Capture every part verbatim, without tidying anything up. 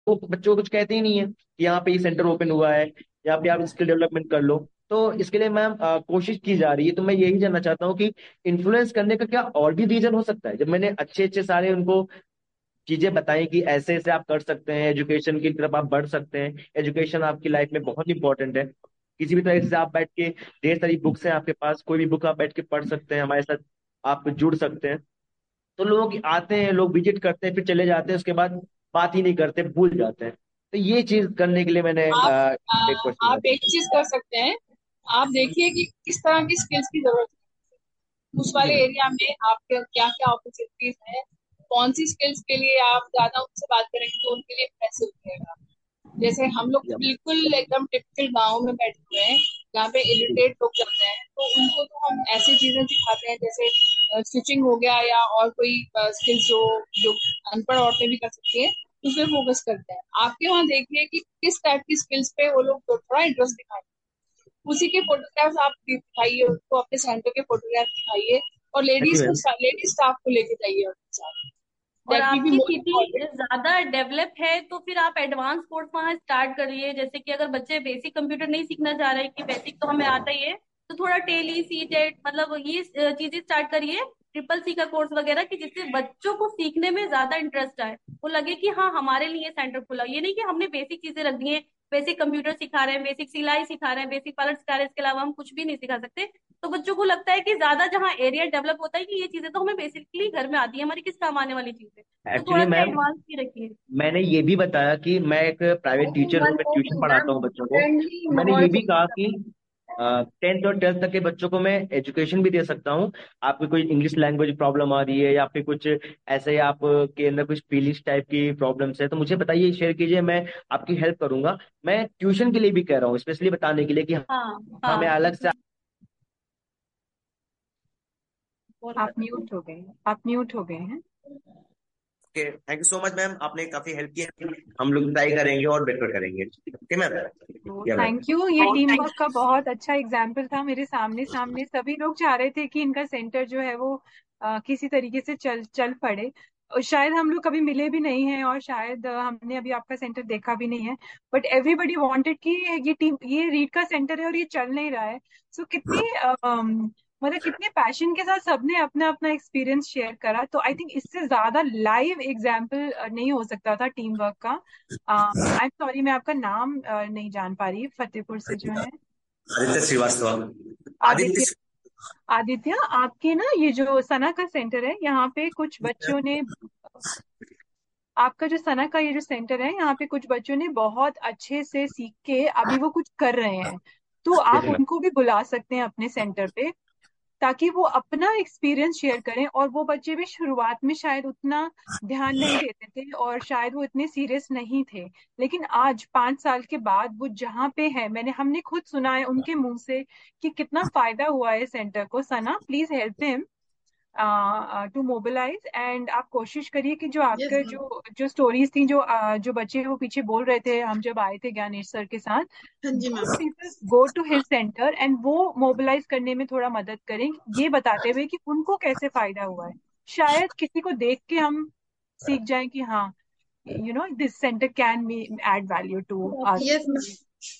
वो बच्चों को कुछ कहते ही नहीं है कि यहाँ पे ये सेंटर ओपन हुआ है, यहाँ पे आप स्किल डेवलपमेंट कर लो। तो इसके लिए मैम अ, कोशिश की जा रही है। तो मैं यही जानना चाहता हूँ कि इन्फ्लुएंस करने का क्या और भी रीजन हो सकता है? जब मैंने अच्छे अच्छे सारे उनको चीजें बताई कि ऐसे ऐसे आप कर सकते हैं, एजुकेशन की तरफ आप बढ़ सकते हैं, एजुकेशन आपकी लाइफ में बहुत इंपॉर्टेंट है, किसी भी तरह से आप बैठ के, ढेर सारी बुक्स हैं आपके पास, कोई भी बुक आप बैठ के पढ़ सकते हैं, हमारे साथ आप जुड़ सकते हैं। तो लोग आते हैं, लोग विजिट करते हैं, फिर चले जाते हैं, उसके बाद बात ही नहीं करते, भूल जाते हैं। तो ये चीज करने के लिए मैंने आप अ, आ, एक क्वेश्चन आप एक चीज कर सकते हैं। आप देखिए कि किस तरह की स्किल्स की जरूरत है उस जी वाले मैम। एरिया में, आपके क्या क्या अपॉर्चुनिटीज है, कौन सी स्किल्स के लिए आप ज्यादा उनसे बात करेंगे तो उनके लिए पैसे उठेगा। जैसे हम लोग जी बिल्कुल एकदम टिपिकल गांव में बैठे हुए हैं जहाँ पे जी इलिटरेट लोग चलते हैं, तो उनको तो हम ऐसी चीजें सिखाते हैं जैसे स्टिचिंग हो गया या और कोई स्किल्स जो जो अनपढ़ औरतें भी कर सकती है, उस पर फोकस करते हैं। आपके वहाँ देखिए कि किस टाइप की स्किल्स पे वो लोग तो थोड़ा इंटरेस्ट दिखाते हैं, उसी के फोटोग्राफ्स आप दिखाइए उनको, अपने सेंटर के फोटोग्राफ दिखाइए, और जी लेडीज को, मैम। लेडीज स्टाफ को लेके जाइए उनके साथ। और दैट विल बी आपकी मोर सिटी इम्पोर्टेंट। ज्यादा डेवलप है तो फिर आप एडवांस कोर्स वहाँ स्टार्ट करिए। जैसे कि अगर बच्चे बेसिक कंप्यूटर नहीं सीखना चाह रहे कि बेसिक तो हमें आता ही है, तो थोड़ा टेली सी टेट मतलब ये अ, चीजें स्टार्ट करिए, ट्रिपल सी का कोर्स वगैरह की, जिससे बच्चों को सीखने में ज्यादा इंटरेस्ट आए, वो लगे कि हाँ हमारे लिए सेंटर खुला। ये नहीं कि हमने बेसिक चीजें रख दी हैं, बेसिक कंप्यूटर सिखा रहे हैं, बेसिक सिलाई सिखा रहे हैं, बेसिक पार्लर सिखा रहे हैं, इसके अलावा हम कुछ भी नहीं सिखा सकते। तो बच्चों को लगता है कि ज्यादा जहाँ एरिया डेवलप होता है कि ये चीजें तो हमें बेसिकली घर में आती है, हमारी किस काम आने वाली चीजें। तो एक्चुअली थोड़ा सा मैम, एडवांस ही रखिए। मैंने ये भी बताया कि मैं एक प्राइवेट टीचर हूँ, मैं ट्यूशन पढ़ाता हूँ बच्चों को। फ्रेंडली तो मैंने माहौल ये भी चाहिए कहा सब। कि टेंथ और ट्वेल्थ तक के बच्चों को मैं एजुकेशन भी दे सकता हूँ। आपको कोई इंग्लिश लैंग्वेज प्रॉब्लम आ रही है, या फिर कुछ ऐसे आप के अंदर कुछ फीलिंग्स टाइप की प्रॉब्लम्स है, तो मुझे बताइए, शेयर कीजिए, मैं आपकी हेल्प करूंगा। मैं ट्यूशन के लिए भी कह रहा हूँ, स्पेशली बताने के लिए कि हाँ हाँ, मैं हाँ। अलग से। बोल- आप म्यूट हो गए, आप म्यूट हो गए हैं। Okay, thank you so much ma'am, आपने काफी हेल्प की है। हम लोग ट्राई करेंगे और बेटर करेंगे। Okay ma'am. तो या मैम। थैंक यू, ये टीम वर्क का बहुत अच्छा एग्जाम्पल था। मेरे सामने सामने सभी लोग चाह रहे थे कि इनका सेंटर जो है वो अ, किसी तरीके से चल चल पड़े। और शायद हम लोग कभी मिले भी नहीं हैं, और शायद अ, हमने अभी आपका सेंटर देखा भी नहीं है, बट एवरीबडी वांटेड कि ये टीम, ये रीड का सेंटर है और ये चल नहीं रहा है। सो कितनी मतलब कितने पैशन के साथ सबने अपना अपना एक्सपीरियंस शेयर करा। तो आई थिंक इससे ज्यादा लाइव एग्जाम्पल नहीं हो सकता था टीम वर्क का। आई एम सॉरी, मैं आपका नाम अ, नहीं जान पा रही, फतेहपुर से जो है। आदित्य श्रीवास्तव। आदित्य। आदित्य। आदित्य, आपके ना ये जो सना का सेंटर है, यहाँ पे कुछ बच्चों ने, आपका जो सना का ये जो सेंटर है, यहाँ पे कुछ बच्चों ने बहुत अच्छे से सीख के अभी वो कुछ कर रहे हैं। तो आप यस उनको भी बुला सकते हैं अपने सेंटर पे, ताकि वो अपना एक्सपीरियंस शेयर करें। और वो बच्चे भी शुरुआत में शायद उतना ध्यान नहीं देते थे और शायद वो इतने सीरियस नहीं थे, लेकिन आज पांच साल के बाद वो जहाँ पे है, मैंने हमने खुद सुना है उनके मुंह से कि कितना फायदा हुआ है सेंटर को। सना, please help him to mobilise. And आप कोशिश करिए कि जो यस आपके मैम। जो जो स्टोरीज थी, जो uh, जो बच्चे वो पीछे बोल रहे थे हम जब आए थे ज्ञानेश सर के साथ, हाँ जी those ma'am. People go to his centre and वो मोबिलाइज करने में थोड़ा मदद करें, ये बताते हुए कि उनको कैसे फायदा हुआ है। शायद किसी को देख के हम सीख जाएं कि हाँ, you know this centre can B Ed value to us. Yes ma'am.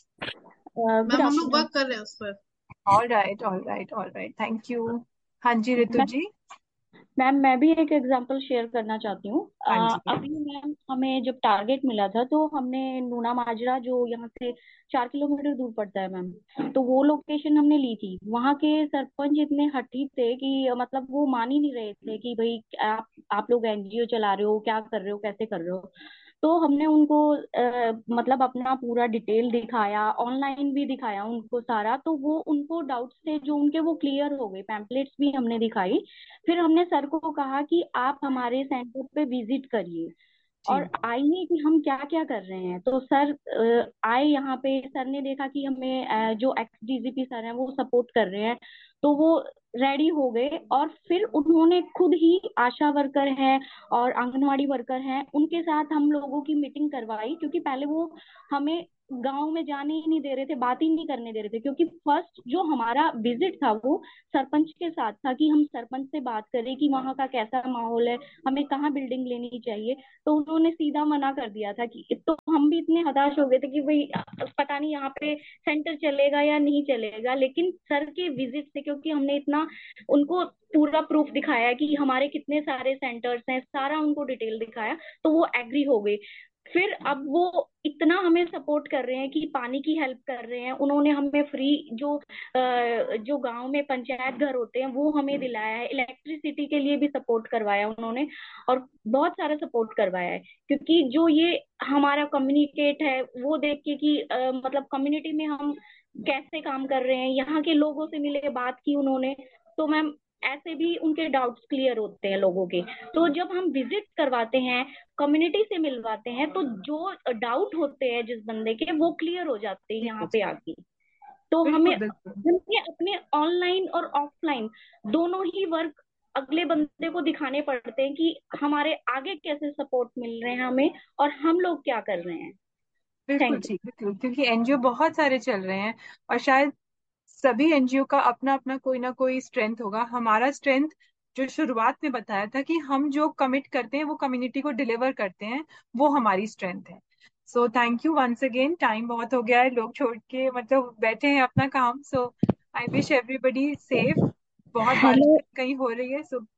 Good ma'am हम लोग आफ्टरनून। वर्क कर रहे हैं उस पर। All right, all right, all right, thank you. हाँ जी रितु मैम, जी। मैम मैं भी एक एग्जांपल शेयर करना चाहती हूँ। अ, हाँ जी। अभी मैम हमें जब टारगेट मिला था तो हमने नूना माजरा, जो यहाँ से चार किलोमीटर दूर पड़ता है मैम, तो वो लोकेशन हमने ली थी। वहाँ के सरपंच इतने हठी थे कि अ, मतलब वो मान ही नहीं रहे थे कि भाई आप आप लोग एनजीओ चला रहे हो, क्या कर रहे हो, कैसे कर रहे हो। तो हमने उनको अ, मतलब अपना पूरा डिटेल दिखाया, ऑनलाइन भी दिखाया उनको सारा, तो वो उनको डाउट्स थे जो उनके वो क्लियर हो गए। पैम्पलेट्स भी हमने दिखाई। फिर हमने सर को कहा कि आप हमारे सेंटर पे विजिट करिए जी। और आइए कि हम क्या क्या कर रहे हैं। तो सर अ, आए यहाँ पे। सर ने देखा कि हमें अ, जो एक्स डीजीपी सर हैं वो सपोर्ट कर रहे हैं, तो वो रेडी हो गए, और फिर उन्होंने खुद ही आशा वर्कर हैं और आंगनवाड़ी वर्कर हैं उनके साथ हम लोगों की मीटिंग करवाई, क्योंकि पहले वो हमें गांव में जाने ही नहीं दे रहे थे, बात ही नहीं करने दे रहे थे। क्योंकि फर्स्ट जो हमारा विजिट था वो सरपंच के साथ था, कि हम सरपंच से बात करें कि वहाँ का कैसा माहौल है, हमें कहाँ बिल्डिंग लेनी चाहिए। तो उन्होंने सीधा मना कर दिया था। कि तो हम भी इतने हताश हो गए थे कि भाई पता नहीं यहाँ पे सेंटर चलेगा या नहीं चलेगा। लेकिन सर के विजिट से, क्योंकि हमने इतना उनको पूरा प्रूफ दिखाया कि हमारे कितने सारे सेंटर्स हैं, सारा उनको डिटेल दिखाया, तो वो एग्री हो गए। फिर अब वो इतना हमें सपोर्ट कर रहे हैं कि पानी की हेल्प कर रहे हैं। उन्होंने हमें फ्री जो अ, जो गांव में पंचायत घर होते हैं वो हमें दिलाया है, इलेक्ट्रिसिटी के लिए भी सपोर्ट करवाया उन्होंने, और बहुत सारा सपोर्ट करवाया है। क्योंकि जो ये हमारा कम्युनिकेट है वो देख के कि अ, मतलब कम्युनिटी में हम कैसे काम कर रहे हैं, यहाँ के लोगों से मिले, बात की उन्होंने, तो मैम ऐसे भी उनके डाउट्स क्लियर होते हैं लोगों के। तो जब हम विजिट करवाते हैं, कम्युनिटी से मिलवाते हैं, तो जो डाउट होते हैं जिस बंदे के, वो क्लियर हो जाते हैं यहाँ बिल्कुल पे आके। तो हमें बिल्कुल बिल्कुल। हमें अपने ऑनलाइन और ऑफलाइन दोनों ही वर्क अगले बंदे को दिखाने पड़ते हैं कि हमारे आगे कैसे सपोर्ट मिल रहे हैं हमें, और हम लोग क्या कर रहे हैं। बिल्कुल थैंक जी, बिल्कुल, क्योंकि एनजीओ बहुत सारे चल रहे हैं और शायद सभी एनजीओ का अपना अपना कोई ना कोई स्ट्रेंथ होगा। हमारा स्ट्रेंथ जो शुरुआत में बताया था कि हम जो कमिट करते हैं वो कम्युनिटी को डिलीवर करते हैं, वो हमारी स्ट्रेंथ है। So thank you once again. Time बहुत हो गया है, लोग छोड़ के मतलब बैठे हैं अपना काम। सो आई विश एवरीबडी सेफ। बहुत हेलो। बातचीत कहीं हो रही है। सो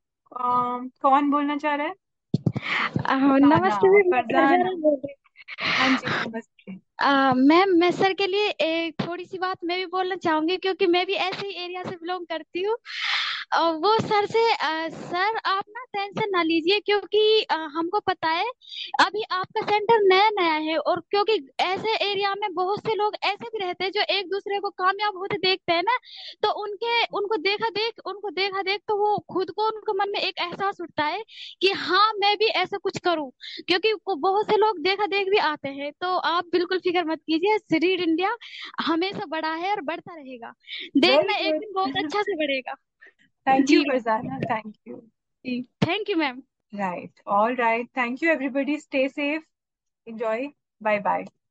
कौन बोलना चाह रहा है? अ, फरजाना नमस्ते मैम, मैं फरजाना। फरजाना बोल रही हाँ जी, नमस्ते। हूँ। मैम, मैं सर के लिए एक थोड़ी सी बात मैं भी बोलना चाहूंगी, क्योंकि मैं भी ऐसे ही एरिया से बिलोंग करती हूँ। अ, वो सर से अ, सर आप ना टेंशन ना लीजिए, क्योंकि अ, हमको पता है अभी आपका सेंटर नया नया है, और क्योंकि ऐसे एरिया में बहुत से लोग ऐसे भी रहते हैं जो एक दूसरे को कामयाब होते देखते हैं ना, तो उनके उनको देखा देख उनको देखा देख तो वो खुद को उनको मन में एक एहसास उठता है कि हाँ मैं भी ऐसा कुछ करूं। क्योंकि को- बहुत से लोग देखा देख भी आते हैं, तो आप बिल्कुल फिक्र मत कीजिए, सीड इंडिया हमेशा बड़ा है और बढ़ता रहेगा। वेरी देखना एक दिन बहुत गुड। अच्छा से बढ़ेगा। Thank you ji Farzana, thank you. Ji, thank you ma'am. Right. All right. Thank you, everybody. Stay safe. Enjoy. Bye bye.